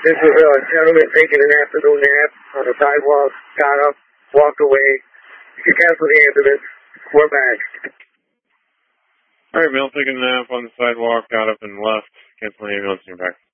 This was a gentleman taking an afternoon nap on the sidewalk, got up, walked away. You can cancel the ambulance. We're back. All right, male taking a nap on the sidewalk, got up and left. Cancel the ambulance, and you're back.